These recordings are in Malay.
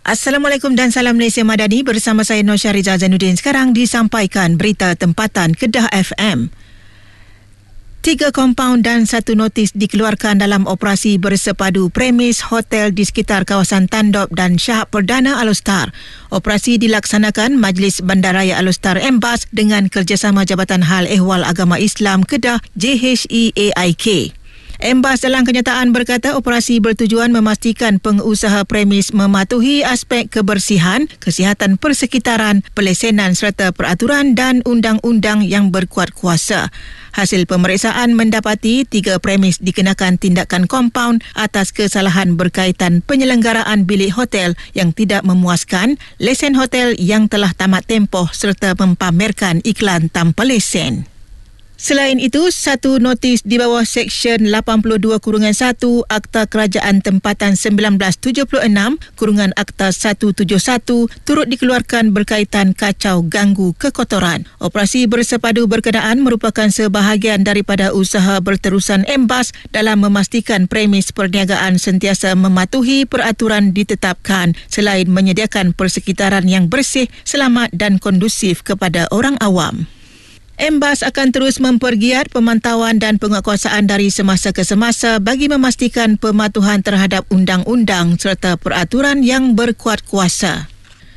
Assalamualaikum dan salam Malaysia Madani, bersama saya Nur Syahriza Zainuddin. Sekarang disampaikan berita tempatan Kedah FM. 3 kompaun dan 1 notis dikeluarkan dalam operasi bersepadu premis hotel di sekitar kawasan Tandop dan Shah Perdana Alostar. Operasi dilaksanakan Majlis Bandaraya Alostar MBAS dengan kerjasama Jabatan Hal Ehwal Agama Islam Kedah JHEAIK. MBAS dalam kenyataan berkata operasi bertujuan memastikan pengusaha premis mematuhi aspek kebersihan, kesihatan persekitaran, pelesenan serta peraturan dan undang-undang yang berkuat kuasa. Hasil pemeriksaan mendapati 3 premis dikenakan tindakan kompaun atas kesalahan berkaitan penyelenggaraan bilik hotel yang tidak memuaskan, lesen hotel yang telah tamat tempoh serta mempamerkan iklan tanpa lesen. Selain itu, 1 notis di bawah Seksyen 82-1 Akta Kerajaan Tempatan 1976 Akta 171 turut dikeluarkan berkaitan kacau ganggu kekotoran. Operasi bersepadu berkenaan merupakan sebahagian daripada usaha berterusan MBAS dalam memastikan premis perniagaan sentiasa mematuhi peraturan ditetapkan selain menyediakan persekitaran yang bersih, selamat dan kondusif kepada orang awam. MBAS akan terus mempergiat pemantauan dan penguatkuasaan dari semasa ke semasa bagi memastikan pematuhan terhadap undang-undang serta peraturan yang berkuat kuasa.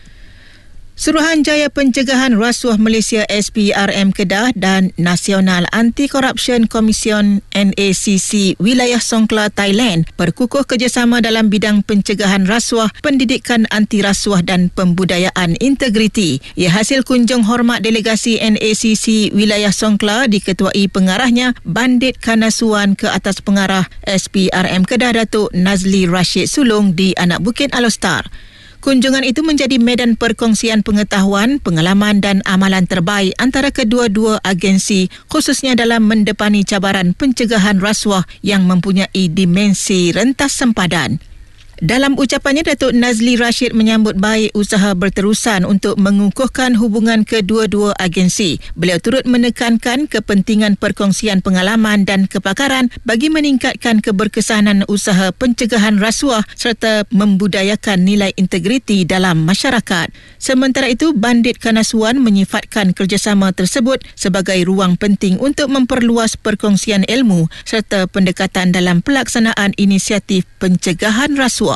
Suruhanjaya Pencegahan Rasuah Malaysia SPRM Kedah dan Nasional Anti Corruption Commission NACC Wilayah Songkhla Thailand berkukuh kerjasama dalam bidang pencegahan rasuah, pendidikan anti rasuah dan pembudayaan integriti. Ia hasil kunjung hormat delegasi NACC Wilayah Songkhla diketuai pengarahnya Bandit Kanasuan ke atas pengarah SPRM Kedah Datuk Nazli Rashid Sulong di Anak Bukit Alostar. Kunjungan itu menjadi medan perkongsian pengetahuan, pengalaman dan amalan terbaik antara kedua-dua agensi khususnya dalam mendepani cabaran pencegahan rasuah yang mempunyai dimensi rentas sempadan. Dalam ucapannya, Datuk Nazli Rashid menyambut baik usaha berterusan untuk mengukuhkan hubungan kedua-dua agensi. Beliau turut menekankan kepentingan perkongsian pengalaman dan kepakaran bagi meningkatkan keberkesanan usaha pencegahan rasuah serta membudayakan nilai integriti dalam masyarakat. Sementara itu, Bandit Kanasuan menyifatkan kerjasama tersebut sebagai ruang penting untuk memperluas perkongsian ilmu serta pendekatan dalam pelaksanaan inisiatif pencegahan rasuah.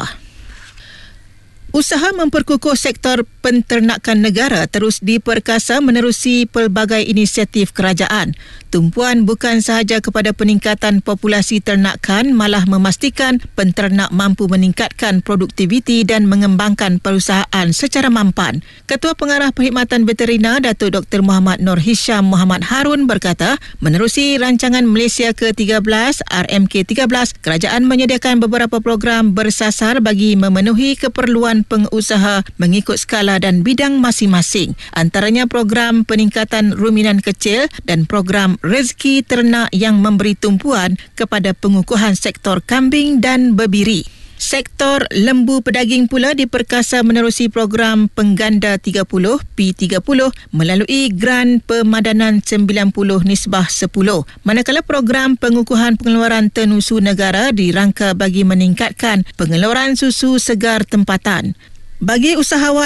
Usaha memperkukuh sektor penternakan negara terus diperkasa menerusi pelbagai inisiatif kerajaan. Tumpuan bukan sahaja kepada peningkatan populasi ternakan, malah memastikan penternak mampu meningkatkan produktiviti dan mengembangkan perusahaan secara mampan. Ketua Pengarah Perkhidmatan Veterina Datuk Dr. Muhammad Nur Hisham Muhammad Harun berkata, menerusi rancangan Malaysia ke-13 RMK13, kerajaan menyediakan beberapa program bersasar bagi memenuhi keperluan pengusaha mengikut skala dan bidang masing-masing. Antaranya program peningkatan ruminan kecil dan program rezeki ternak yang memberi tumpuan kepada pengukuhan sektor kambing dan bebiri. Sektor lembu pedaging pula diperkasa menerusi program Pengganda 30 P30 melalui Grant Pemadanan 90/10, manakala program pengukuhan pengeluaran tenusu negara dirangka bagi meningkatkan pengeluaran susu segar tempatan. Bagi usahawan